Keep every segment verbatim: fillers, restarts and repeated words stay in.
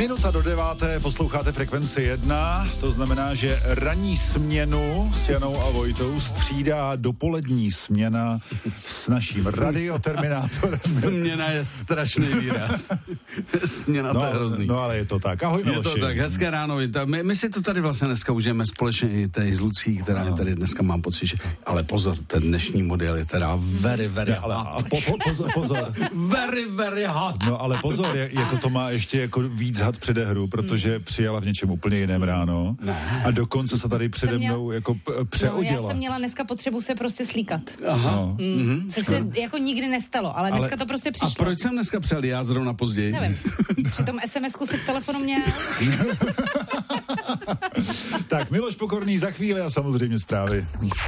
Minuta do deváté, posloucháte Frekvenci jedna, to znamená, že ranní směnu s Janou a Vojtou střídá dopolední směna s naším radioterminátorem. Směna je strašný výraz. Směna, no, to je hrozný. No ale je to tak. Ahoj, Miloši. Je to tak, hezké ráno. My, my si to tady vlastně dneska užijeme společně i tady s Lucí, která no. je tady dneska, mám pocit, že... Ale pozor, ten dnešní model je teda very, very ale, hot. A po, po, pozor, pozor. Very, very hot. No ale pozor, jako to má ještě jako víc had předehru, protože přijela v něčem úplně jiném ráno a dokonce se tady přede mnou měl... jako přeoděla. No, já jsem měla dneska potřebu se prostě slíkat. Aha. No. Mm. Mm-hmm. Což se jako nikdy nestalo, ale dneska ale... to prostě přišlo. A proč jsem dneska přijel já zrovna později? Nevím. Při tom es em esku si v telefonu měl. Tak, Miloš Pokorný za chvíli a samozřejmě zprávy.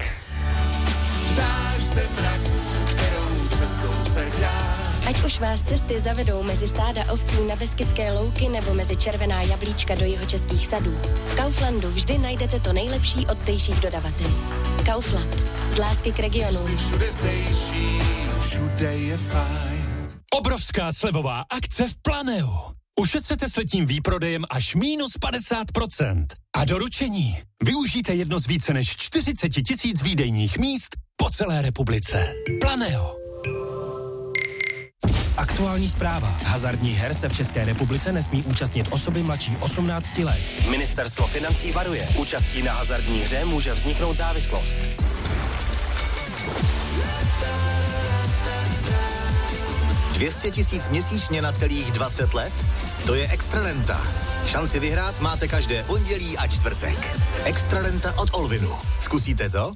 Ptáš se mraků, kterou cestou se dá. Ať už vás cesty zavedou mezi stáda ovcí na Beskydské louky nebo mezi červená jablíčka do jihočeských sadů, v Kauflandu vždy najdete to nejlepší od zdejších dodavatelů. Kaufland. Z lásky k regionům. Všude zdejší, všude je fajn. Obrovská slevová akce v Planeu. Ušetřete s letním výprodejem až mínus padesát procent. A doručení. Využijte jedno z více než čtyřicet tisíc výdejních míst po celé republice. Planeo. Aktuální zpráva. Hazardních her se v České republice nesmí účastnit osoby mladší osmnácti let. Ministerstvo financí varuje. Účastí na hazardní hře může vzniknout závislost. dvě stě tisíc měsíčně na celých dvacet let? To je Extra Renta. Šanci vyhrát máte každé pondělí a čtvrtek. Extra Renta od Olvinu. Zkusíte to?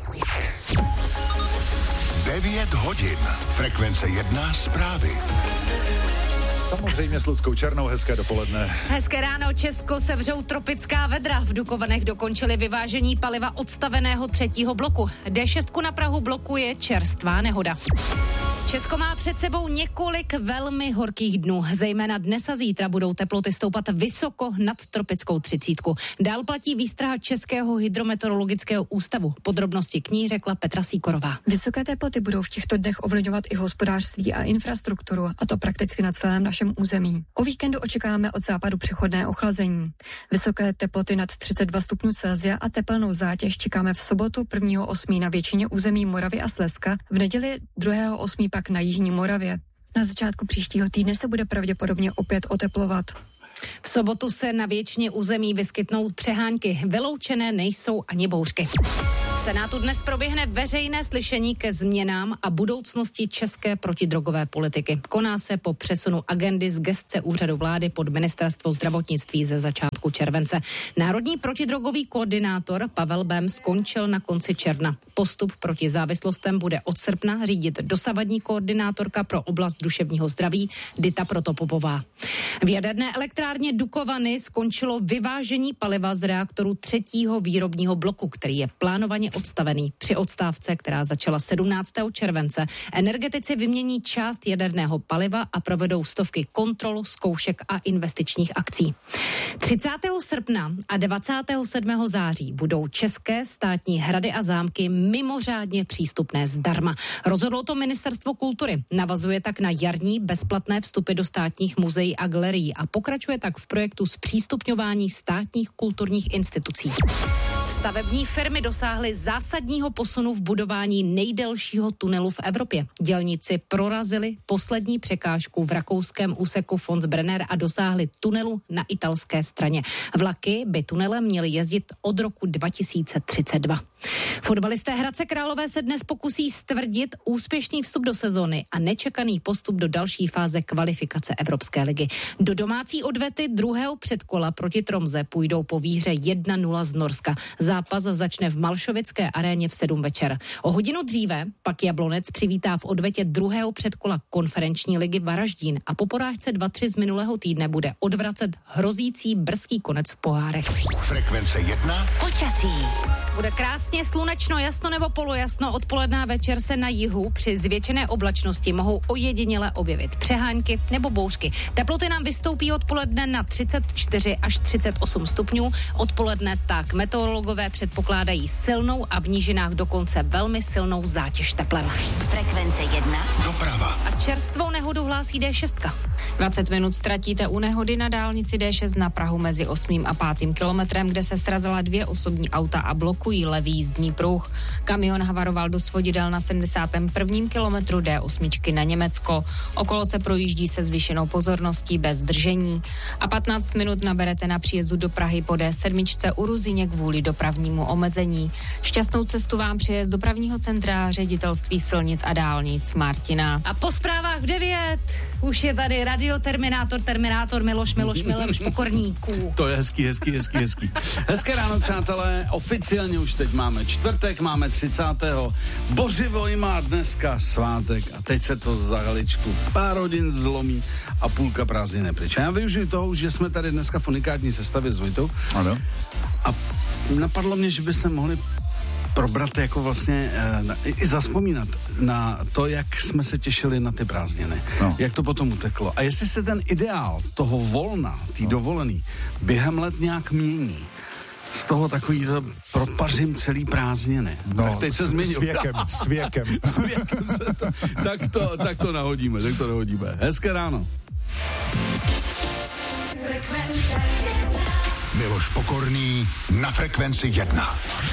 devět hodin. Frekvence jedna zprávy. Samozřejmě s Luckou Černou, hezké dopoledne. Hezké ráno, Česko sevřou tropická vedra. V Dukovanech dokončili vyvážení paliva odstaveného třetího bloku. dé šest na prahu blokuje čerstvá nehoda. Česko má před sebou několik velmi horkých dnů. Zejména dnes a zítra budou teploty stoupat vysoko nad tropickou třicítku. Dál platí výstraha Českého hydrometeorologického ústavu. Podrobnosti k ní řekla Petra Síkorová. Vysoké teploty budou v těchto dnech ovlivňovat i hospodářství a infrastrukturu, a to prakticky na celém našem území. O víkendu očekáváme od západu přechodné ochlazení. Vysoké teploty nad třicet dva stupňů Celsia a tepelnou zátěž čekáme v sobotu prvního osmého na většině území Moravy a Slezska, v neděli druhého osmého pak na jižní Moravě. Na začátku příštího týdne se bude pravděpodobně opět oteplovat. V sobotu se na většině území vyskytnou přehánky. Vyloučené nejsou ani bouřky. V Senátu dnes proběhne veřejné slyšení ke změnám a budoucnosti české protidrogové politiky. Koná se po přesunu agendy z gesce úřadu vlády pod ministerstvo zdravotnictví ze začátku července. Národní protidrogový koordinátor Pavel Bém skončil na konci června. Postup proti závislostem bude od srpna řídit dosavadní koordinátorka pro oblast duševního zdraví Dita Protopopová. V jaderné elektrárně Dukovany skončilo vyvážení paliva z reaktoru třetího výrobního bloku, který je plánovaně odstavený. Při odstávce, která začala sedmnáctého července, energetici vymění část jaderného paliva a provedou stovky kontrol, zkoušek a investičních akcí. třicátého srpna a dvacátého sedmého září budou české státní hrady a zámky mimořádně přístupné zdarma. Rozhodlo to Ministerstvo kultury. Navazuje tak na jarní bezplatné vstupy do státních muzeí a galerií a pokračuje tak v projektu zpřístupňování státních kulturních institucí. Stavební firmy dosáhly zásadního posunu v budování nejdelšího tunelu v Evropě. Dělníci prorazili poslední překážku v rakouském úseku Fons-Brenner a dosáhli tunelu na italské straně. Vlaky by tunelem měly jezdit od roku dva tisíce třicet dva. Fotbalisté Hradce Králové se dnes pokusí stvrdit úspěšný vstup do sezony a nečekaný postup do další fáze kvalifikace Evropské ligy. Do domácí odvety druhého předkola proti Tromze půjdou po výhře jedna nula z Norska. Zápas začne v Malšovické aréně v sedm večer. O hodinu dříve pak Jablonec přivítá v odvetě druhého předkola konferenční ligy Varaždín a po porážce dva tři z minulého týdne bude odvracet hrozící brzký konec v pohárech. Frekvence jedna. Počasí. Bude krásně Přesně slunečno, jasno nebo polojasno, odpoledne a večer se na jihu při zvětšené oblačnosti mohou ojediněle objevit přehánky nebo bouřky. Teploty nám vystoupí odpoledne na třicet čtyři až třicet osm stupňů. Odpoledne tak meteorologové předpokládají silnou a v nížinách dokonce velmi silnou zátěž teplem. Frekvence jedna. Doprava. A čerstvou nehodu hlásí D šest. dvacet minut ztratíte u nehody na dálnici D šest na Prahu mezi osmým a pátým kilometrem, kde se srazila dvě osobní auta a blokují levý jízdní pruh. Kamion havaroval do svodidel na sedmdesátém prvním kilometru D osm na Německo. Okolo se projíždí se zvýšenou pozorností bez zdržení. A patnáct minut naberete na příjezdu do Prahy po D sedm u Ruzyně kvůli dopravnímu omezení. Šťastnou cestu vám přeje z dopravního centra Ředitelství silnic a dálnic Martina. A po zprávách v devět už je tady radioterminátor, terminátor Miloš, Miloš, Miloš Pokorníků. To je hezký, hezký, hezký, hezký. Hezké ráno, přátelé, oficiálně už teď máme čtvrtek, máme třicátého Bořivoj má dneska svátek a teď se to za haličku pár hodin zlomí a půlka prázdniny pryč. A já využiju toho, že jsme tady dneska v unikátní sestavě s Vojtou. Ano. A napadlo mě, že by se mohli probrat jako vlastně e, i zaspomínat na to, jak jsme se těšili na ty prázdniny. No. Jak to potom uteklo. A jestli se ten ideál toho volna, tý no. dovolený, během let nějak mění. Z toho takový to propařím celý prázdniny. No, tak teď se změnil. S věkem, s věkem. S věkem se to, tak, to, tak to nahodíme, tak to nahodíme. Hezké ráno. Miloš Pokorný na Frekvenci jedna.